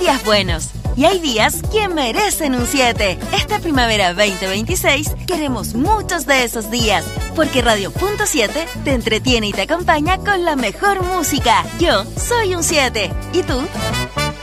días buenos y hay días que merecen un 7. Esta primavera 2026 queremos muchos de esos días, porque Radio Punto 7 te entretiene y te acompaña con la mejor música. Yo soy un 7. ¿Y tú?